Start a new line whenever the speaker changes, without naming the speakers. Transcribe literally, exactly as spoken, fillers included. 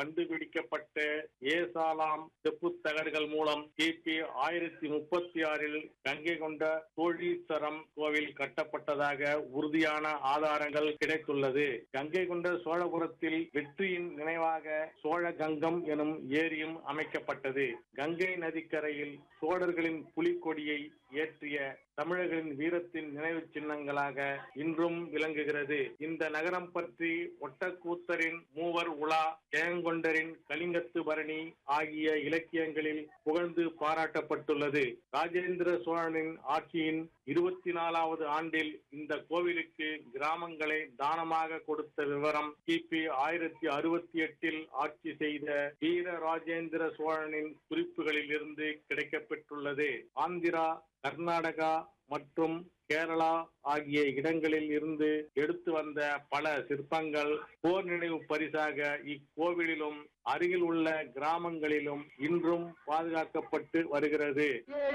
கண்டுபிடிக்கப்பட்ட ஏசாலாம் செப்புத்தகடுகள் மூலம் கிபி ஆயிரத்தி முப்பத்தி ஆறில் கங்கை கொண்ட சோழீஸ்வரம் கோவில் கட்டப்பட்டதாக உறுதியான ஆதாரங்கள் கிடைத்துள்ளது. கங்கை கொண்ட சோழபுரத்தில் வெற்றியின் நினைவாக சோழ கங்கம் எனும் ஏரியும் அமைக்கப்பட்டது. கங்கை நதிக்கரையில் சோழர்களின் புலிக்கொடியை ஏற்றிய தமிழர்களின் வீரத்தின் நினைவு சின்னங்களாக இன்றும் விளங்குகிறது. இந்த நகரம் பற்றி ஒட்டக்கூத்தரின் மூவர் உலா, ஜெயங்கொண்டரின் கலிங்கத்து பரணி ஆகிய இலக்கியங்களில் புகழ்ந்து பாராட்டப்பட்டுள்ளது. ராஜேந்திர சோழனின் ஆட்சியின் இருபத்தி நாலாவது ஆண்டில் இந்த கோவிலுக்கு கிராமங்களை தானமாக கொடுத்த விவரம் கிபி ஆயிரத்தி அறுபத்தி எட்டில் ஆட்சி செய்த வீர ராஜேந்திர சோழனின் குறிப்புகளில் இருந்து கிடைக்கப்பெற்றுள்ளது. ஆந்திரா, கர்நாடகா மற்றும் கேரளா ஆகிய இடங்களில் இருந்து எடுத்து வந்த பல சிற்பங்கள் போர் நினைவு பரிசாக இக்கோவிலிலும் அருகில் உள்ள கிராமங்களிலும் இன்றும் பாதுகாக்கப்பட்டு வருகிறது.